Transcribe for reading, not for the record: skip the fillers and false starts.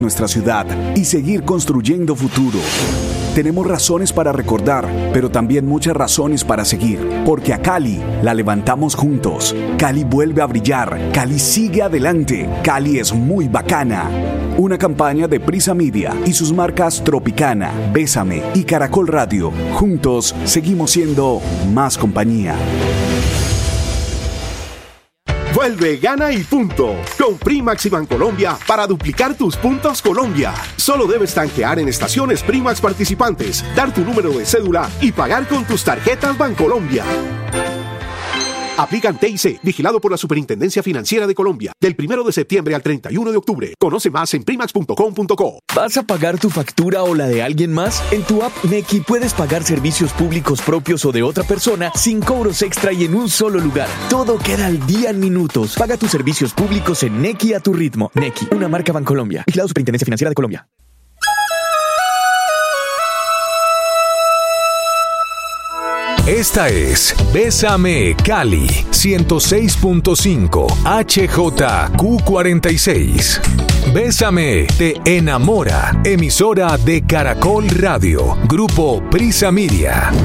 nuestra ciudad y seguir construyendo futuro. Tenemos razones para recordar, pero también muchas razones para seguir, porque a Cali la levantamos juntos. Cali vuelve a brillar, Cali sigue adelante, Cali es muy bacana. Una campaña de Prisa Media y sus marcas Tropicana, Bésame y Caracol Radio. Juntos seguimos siendo más compañía. Vuelve, gana y punto. Con Primax y Bancolombia para duplicar tus puntos Colombia. Solo debes tanquear en estaciones Primax participantes, dar tu número de cédula y pagar con tus tarjetas Bancolombia. Aplican TIC, vigilado por la Superintendencia Financiera de Colombia. Del 1 de septiembre al 31 de octubre. Conoce más en primax.com.co. ¿Vas a pagar tu factura o la de alguien más? En tu app Nequi puedes pagar servicios públicos propios o de otra persona sin cobros extra y en un solo lugar. Todo queda al día en minutos. Paga tus servicios públicos en Nequi a tu ritmo. Nequi, una marca Bancolombia. Vigilado Superintendencia Financiera de Colombia. Esta es Bésame Cali 106.5 HJQ46. Bésame te enamora. Emisora de Caracol Radio. Grupo Prisa Media.